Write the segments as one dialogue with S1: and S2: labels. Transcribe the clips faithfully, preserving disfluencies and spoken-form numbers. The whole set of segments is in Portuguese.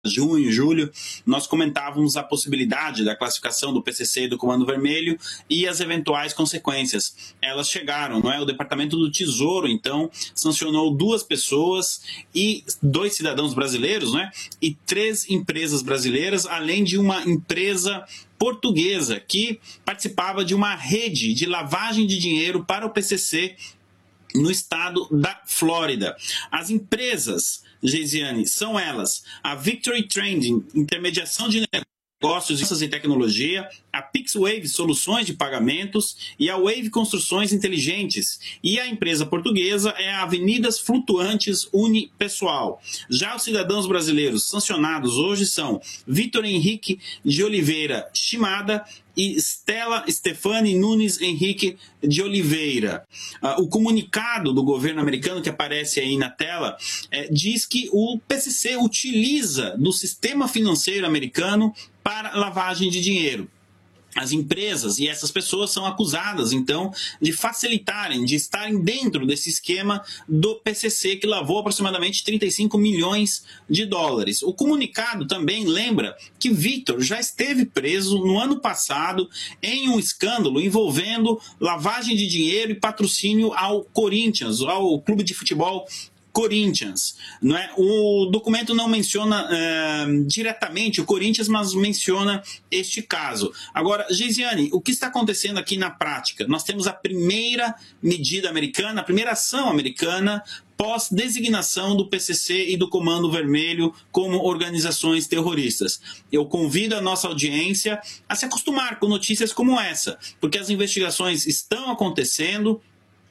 S1: junho, julho, nós comentávamos a possibilidade da classificação do P C C e do Comando Vermelho e as eventuais consequências. Elas chegaram, não é? O Departamento do Tesouro, então, sancionou duas pessoas e dois cidadãos brasileiros, né? E três empresas brasileiras, além de uma empresa portuguesa que participava de uma rede de lavagem de dinheiro para o P C C no estado da Flórida. As empresas, Geisiane, são elas: a Victory Trending, intermediação de negócios e tecnologia, a PixWave, soluções de pagamentos, e a Wave Construções Inteligentes. E a empresa portuguesa é a Avenidas Flutuantes Unipessoal. Já os cidadãos brasileiros sancionados hoje são Vitor Henrique de Oliveira Shimada e Stella Stefani Nunes Henrique de Oliveira. Uh, o comunicado do governo americano que aparece aí na tela eh, diz que o P C C utiliza do sistema financeiro americano para lavagem de dinheiro. As empresas e essas pessoas são acusadas, então, de facilitarem, de estarem dentro desse esquema do P C C, que lavou aproximadamente trinta e cinco milhões de dólares. O comunicado também lembra que Vitor já esteve preso no ano passado em um escândalo envolvendo lavagem de dinheiro e patrocínio ao Corinthians, ao clube de futebol Corinthians, não é? O documento não menciona é, diretamente o Corinthians, mas menciona este caso. Agora, Geisiane, o que está acontecendo aqui na prática? Nós temos a primeira medida americana, a primeira ação americana pós-designação do P C C e do Comando Vermelho como organizações terroristas. Eu convido a nossa audiência a se acostumar com notícias como essa, porque as investigações estão acontecendo.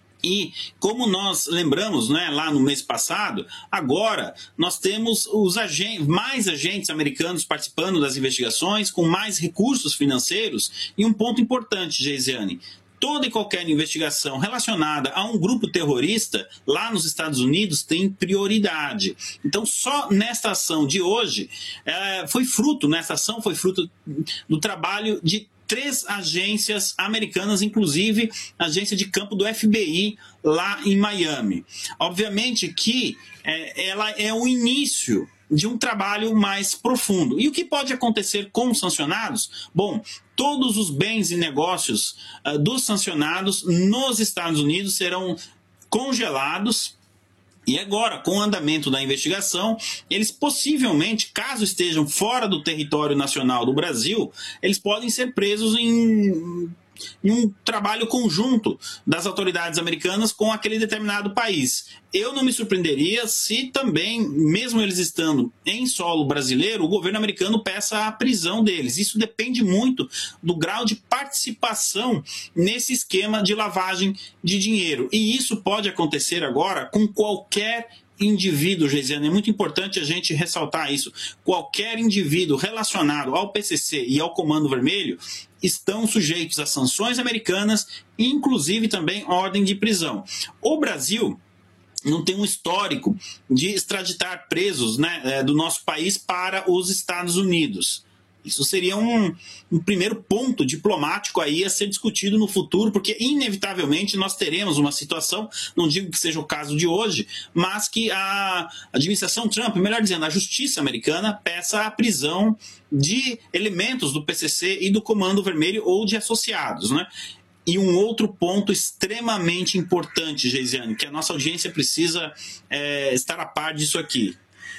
S1: E, como nós lembramos, né, lá no mês passado, agora nós temos os agentes, mais agentes americanos participando das investigações, com mais recursos financeiros. E um ponto importante, Geisiane: toda e qualquer investigação relacionada a um grupo terrorista lá nos Estados Unidos tem prioridade. Então, só nesta ação de hoje, é, foi fruto, nessa ação foi fruto do trabalho de três agências americanas, inclusive a agência de campo do F B I lá em Miami. Obviamente que é, ela é o início de um trabalho mais profundo. E o que pode acontecer com os sancionados? Bom, todos os bens e negócios uh, dos sancionados nos Estados Unidos serão congelados. E agora, com o andamento da investigação, eles possivelmente, caso estejam fora do território nacional do Brasil, eles podem ser presos em, em um trabalho conjunto das autoridades americanas com aquele determinado país. Eu não me surpreenderia se também, mesmo eles estando em solo brasileiro, o governo americano peça a prisão deles. Isso depende muito do grau de participação nesse esquema de lavagem de dinheiro. E isso pode acontecer agora com qualquer indivíduo, Geisiane. É muito importante a gente ressaltar isso. Qualquer indivíduo relacionado ao P C C e ao Comando Vermelho estão sujeitos a sanções americanas, inclusive também ordem de prisão. O Brasil não tem um histórico de extraditar presos, né, do nosso país para os Estados Unidos. Isso seria um, um primeiro ponto diplomático aí a ser discutido no futuro, porque inevitavelmente nós teremos uma situação, não digo que seja o caso de hoje, mas que a administração Trump, melhor dizendo, a justiça americana, peça a prisão de elementos do P C C e do Comando Vermelho ou de associados, né? E um outro ponto extremamente importante, Geisiane, que a nossa audiência precisa é, estar a par disso aqui.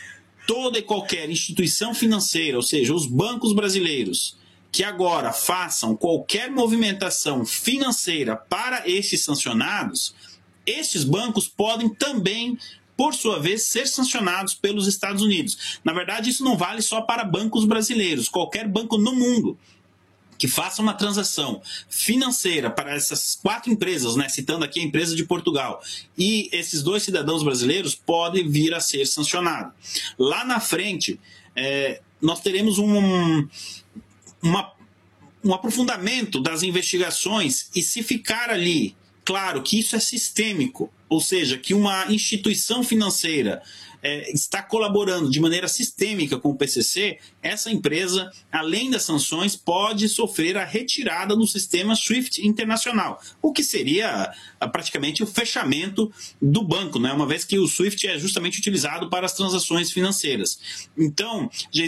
S1: Toda e qualquer instituição financeira, ou seja, os bancos brasileiros, que agora façam qualquer movimentação financeira para estes sancionados, estes bancos podem também, por sua vez, ser sancionados pelos Estados Unidos. Na verdade, isso não vale só para bancos brasileiros. Qualquer banco no mundo que faça uma transação financeira para essas quatro empresas, né, citando aqui a empresa de Portugal, e esses dois cidadãos brasileiros podem vir a ser sancionados. Lá na frente, é, nós teremos um, uma, um aprofundamento das investigações, e se ficar ali claro que isso é sistêmico, ou seja, que uma instituição financeira é, está colaborando de maneira sistêmica com o P C C, essa empresa, além das sanções, pode sofrer a retirada do sistema SWIFT internacional, o que seria praticamente o fechamento do banco, né? Uma vez que o SWIFT é justamente utilizado para as transações financeiras. Então,